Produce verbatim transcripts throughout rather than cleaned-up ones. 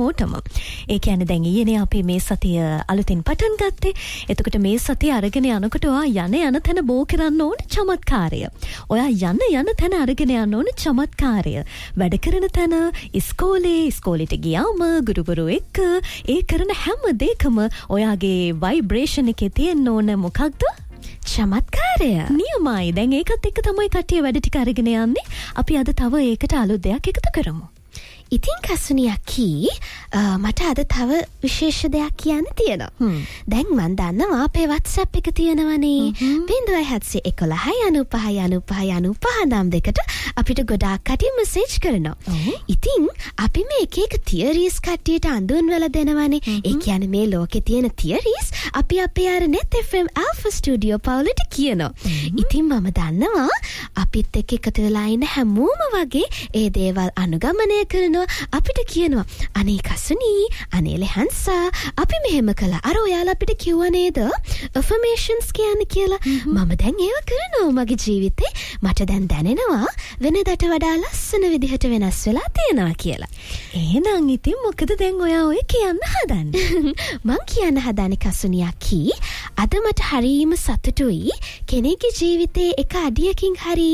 හැමෝටම. ඒ කියන්නේ දැන් ඊයේ අපි මේ සතිය අලුතින් පටන් ගත්තේ. එතකොට මේ සතිය අරගෙන යනකොට ඔයා යන යන තැන බෝ කරන්න ඕන චමත්කාරය. ඔයා යන යන තැන අරගෙන යන්න ඕන චමත්කාරය. වැඩ කරන තැන, ඉස්කෝලේ, ඉස්කෝලේට ගියාම ගුරුවරු එක්ක ඒ කරන හැම දෙයකම ඔයාගේ ভাইබ්‍රේෂන් එකේ තියෙන්න ඕන මොකක්ද? චමත්කාරය. නියමයි. දැන් ඒකත් එක්ක තමයි කට්ටිය වැඩ ටික අරගෙන යන්නේ. අපි අද තව ඒකට අලුත් දෙයක් එකතු කරමු. ඉතින් කසුනි අක්කී මට අද තව විශේෂ දෙයක් කියන්න තියෙනවා. දැන් මන් දන්නවා අපේ WhatsApp එක තියෙනවනේ. බිංදුවයි හත්සිය එකොළහයි අනූපහයි අනූපහයි අනූපහ නම් දෙකට අපිට ගොඩාක් කටින් මෙසේජ් කරනවා. ඉතින් අපි මේ එක එක තියරිස් කට්ටියට අඳුන්වලා දෙනවනේ. ඒ කියන්නේ මේ ලෝකේ තියෙන තියරිස් අපි අපේ අර net F M Alpha Studio පවුලට කියනවා. ඉතින් මම දන්නවා අපිත් එක්ක එකතු වෙලා ඉන්න හැමෝම වගේ ඒ දේවල් අනුගමනය කරනවා. අපිට කියනවා අනේ කසුනී අනේ ලෙහන්සා අපි මෙහෙම කළා අර ඔයාලා අපිට කිව්වා නේද affirmations කියන්න කියලා. මම දැන් ඒව කරනවා මගේ ජීවිතේ. මට දැන් දැනෙනවා වෙනදට වඩා ලස්සන විදිහට වෙනස් වෙලා තියෙනවා කියලා. එහෙනම් ඉතින් මොකද දැන් ඔයා ඔය කියන්න හදන්නේ? මං කියන්න හදන්නේ කසුනී අක්කී අද මට හරීම සතුටුයි කෙනෙක්ගේ ජීවිතේ එක අඩියකින් හරි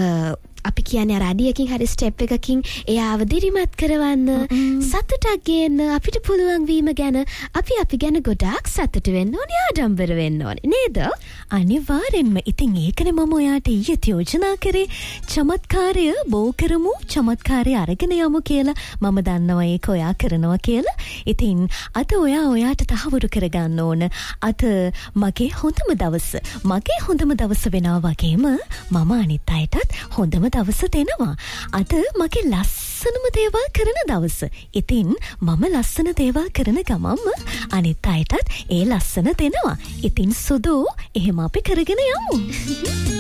අපි කියන්නේ අර අඩියකින් හරි ස්ටෙප් එකකින් එයාව දිරිමත් කරවන්න සතුටක් ගේන්න අපිට පුළුවන් වීම ගැන අපි අපි ගැන ගොඩාක් සතුටු වෙන්න ඕනේ ආඩම්බර වෙන්න ඕනේ නේද? අනිවාර්යෙන්ම. ඉතින් ඒකනේ මම ඔයාට ඊයේ යෝජනා කරේ චමත්කාරය බෝ කරමු චමත්කාරය අරගෙන යමු කියලා. මම දන්නවා ඒක ඔයා කරනවා කියලා. ඉතින් අද ඔයා ඔයාට තහවුරු කරගන්න ඕන අද මගේ හොඳම දවස. මගේ හොඳම දවස වෙනවා වගේම මම අනිත් අයටත් හොඳම දවස දෙනවා. අද මගේ ලස්සනම දේවල් කරන දවස. ඉතින් මම ලස්සන දේවල් කරන ගමන්ම අනිත් අයටත් ඒ ලස්සන දෙනවා. ඉතින් සුදු එහෙම අපි කරගෙන යමු.